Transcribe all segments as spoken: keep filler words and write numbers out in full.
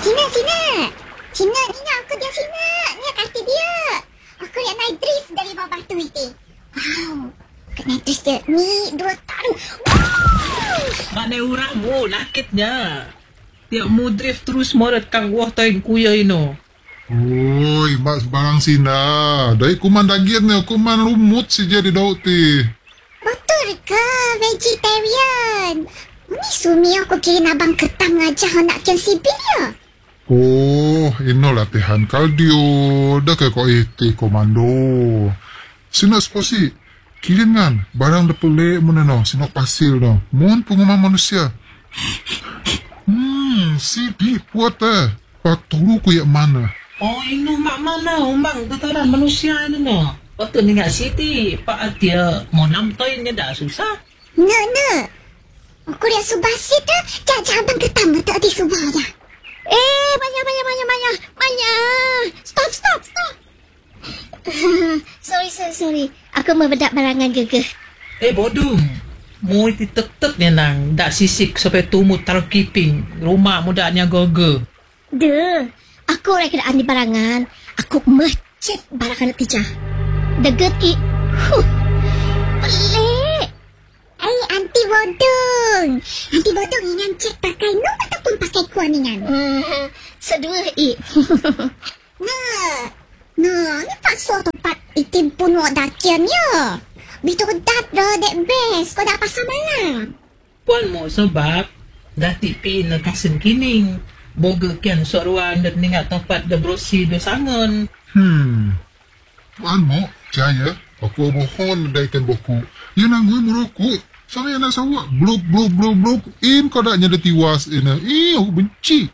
Cina, Cina. Cina, ni nak aku dia Cina. Ni kaki dia. Aku yang naik drift dari bawah batu itu. Wow. Aku naik drift dia. Ni dua taruh. Wow. Mana orang mu nakitnya. Tiap mu drift terus morat kang wah tain kuya ino. Oi, mak sebarang Cina. Dari kuman daging ni, kuman lumut si jadi daun ti. Betul ke vegetarian? Ni sumi aku kira abang ketang aja nak kian sibir ya. Oh, ino latihan kardio. Dah ke kau iti komando. Sina sposi. Kirin kan, barang dah pelik mana no. Sina pasir no. Mohon pengumuman manusia. Hmm, si di puat eh. Pak turu ku yang mana? Oh, ino mak mana umbang tataran manusia ini no. Waktu ni nggak siti, pak dia mau namtoinnya dah susah. No, no. Aku lihat subah situ, jajah abang ketang tak di subah ya. Eh, banyak, banyak, banyak, banyak, banyak. Stop, stop, stop. sorry, sorry, sorry. Aku membedak barangan gegeh. Eh, bodoh. Mu itu tetep ni nang. Dak sisik sampai tumut taruh kiping. Rumah mudanya gogo. Duh. Aku orang kena andi barangan. Aku mecet barangan tijah. Deget i. Huh. Pelik. Eh, anti bodong. Anti bodong ingan cek pakai nu ataupun pakai kuaningan? Hmm, sedua i. Nah. Nah, ni pasal tempat itim pun wak dakian ya. Bitu dat dah dek best. Kau dah pasal malam. Puan mo sebab dah tipi na kasen kining. Boga kian soruan dan ningat tempat dah brosi dah sangon. Hmm. Puan mo, jaya. Aku mohon daikan boku. Ya nanggu merokok. Saya nak sawak. Blub, blub, blub, blub. In kau dah nyada tiwas. Ina. Eh, aku benci.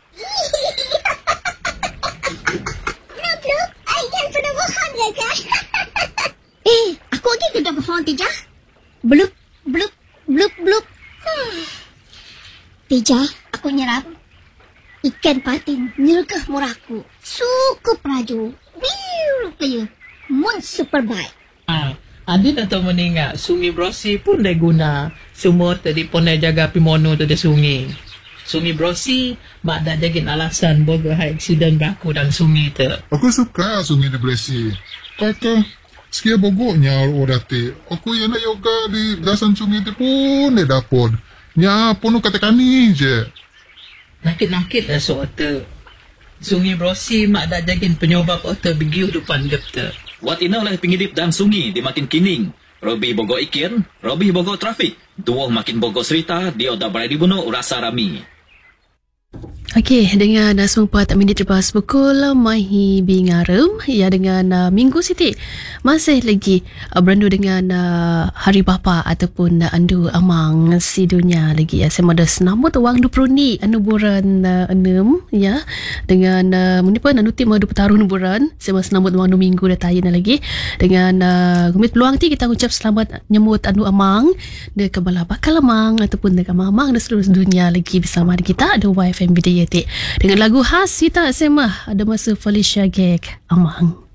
Blub, blub. Ayah pernah mohon ke kan? Eh, aku lagi tidak mohon, Tijah. Blub, blub, blub, blub. Hmm. Tijah, aku nyerap. Ikan patin nyergah murahku. Sukup raju. Biu kaya. Mun super baik. Ah, adin atau meninggal sungai brosi pun dah guna. Semua tadi pun dah jaga pimono tu dah sungai. Sungai brosi mak dah jagin alasan boga high accident berlaku dan sungai tu. Aku suka sungai di Bresi. Kata, sekian bogoknya orang ti. Aku yang nak yoga di dasan sungai tu pun dia dapur. Nya pun katakan ni je. Nakit-nakit lah soal tu. Sungai brosi mak dah jagin penyobab otak begiu depan gap tu. Wat ina oleh pengidip dan sungi di makin kining. Robi bogo ikin, Robi bogo trafik. Duo makin bogo cerita, dia dah berada di bunuh rasa rami. Okey, dengan uh, sempat minit lepas pukul Mahi Bingarum ya dengan uh, Minggu Siti masih lagi uh, berandu dengan uh, Hari Bapa ataupun uh, Andu Amang si dunia lagi ya. Saya mahu senamut wang dua puluh ni anuburan uh, enam ya dengan uh, menipu anu tim ada pertaruh nuburan. Saya mahu senamut wang dua minggu dah tayin lagi dengan uh, gumit peluang ti kita ucap selamat nyemut Andu Amang de kebala bakal amang ataupun de amang de seluruh dunia lagi bersama kita ada Y F M B D Y T dengan lagu khas kita semah ada masa Felicia Gek Amang.